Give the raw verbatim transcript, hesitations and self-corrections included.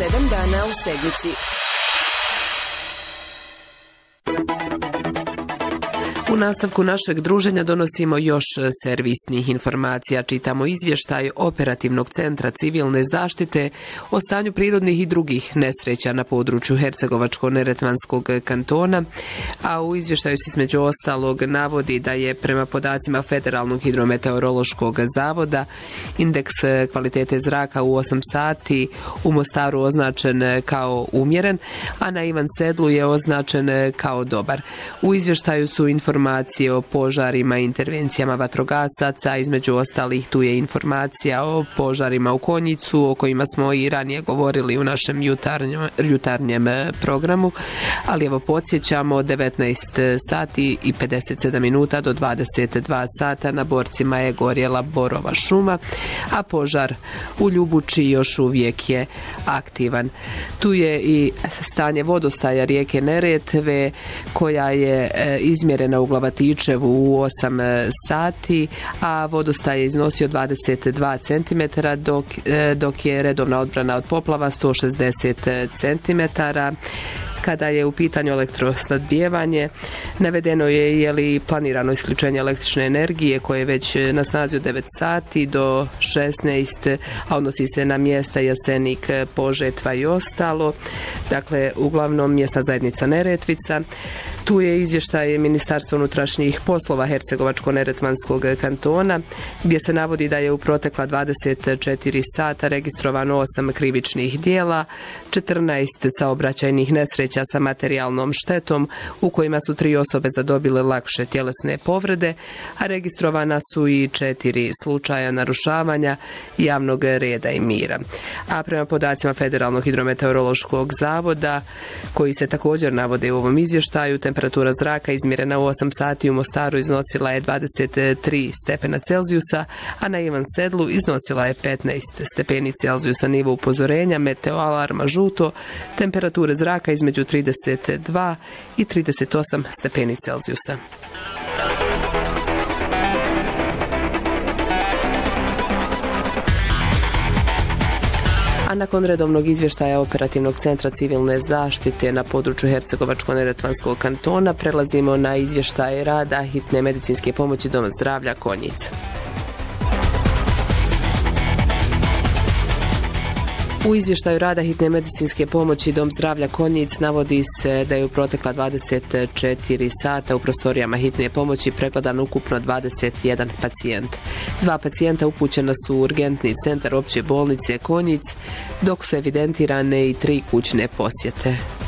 Sedam dana u sedmici. U nastavku našeg druženja donosimo još servisnih informacija. Čitamo izvještaj Operativnog centra civilne zaštite o stanju prirodnih i drugih nesreća na području Hercegovačko-neretvanskog kantona, a u izvještaju se između ostalog navodi da je prema podacima Federalnog hidrometeorološkog zavoda indeks kvalitete zraka u osam sati u Mostaru označen kao umjeren, a na Ivan Sedlu je označen kao dobar. U izvještaju su informacije informacije o požarima i intervencijama vatrogasaca, između ostalih tu je informacija o požarima u Konjicu, o kojima smo i ranije govorili u našem jutarnjem, jutarnjem programu, ali evo podsjećamo, devetnaest sati i pedeset sedam minuta do dvadeset dva sata na Borcima je gorjela borova šuma, a požar u Ljubuči još uvijek je aktivan. Tu je i stanje vodostaja rijeke Neretve, koja je izmjerena u Glavatičevu u osam sati, a vodostaj je iznosio dvadeset dva centimetra, dok, dok je redovna odbrana od poplava sto šezdeset centimetara. Kada je u pitanju elektrosnabdijevanje, navedeno je je li planirano isključenje električne energije koje je već na snazi od devet sati do šesnaest, a odnosi se na mjesta Jasenik, Požetva i ostalo. Dakle, uglavnom mjesna zajednica Neretvica. Tu je izvještaj Ministarstva unutrašnjih poslova Hercegovačko-neretvanskog kantona, gdje se navodi da je u protekla dvadeset četiri sata registrovano osam krivičnih dijela, četrnaest saobraćajnih nesreća sa materijalnom štetom, u kojima su tri osobe zadobile lakše tjelesne povrede, a registrovana su i četiri slučaja narušavanja javnog reda i mira. A prema podacima Federalnog hidrometeorološkog zavoda, koji se također navode u ovom izvještaju, temperatura zraka izmjerena u osam sati u Mostaru iznosila je dvadeset tri stepena Celzijusa, a na Ivan Sedlu iznosila je petnaest stepeni Celzijusa. Nivo upozorenja meteoalarma žuto, temperature zraka između trideset dva i trideset osam stepeni Celzijusa. A nakon redovnog izvještaja Operativnog centra civilne zaštite na području Hercegovačko-neretvanskog kantona prelazimo na izvještaj rada hitne medicinske pomoći Doma zdravlja Konjic. U izvještaju rada hitne medicinske pomoći Dom zdravlja Konjic navodi se da je u protekla dvadeset četiri sata u prostorijama hitne pomoći pregledan ukupno dvadeset jedan pacijent. Dva pacijenta upućena su u urgentni centar opće bolnice Konjic, dok su evidentirane i tri kućne posjete.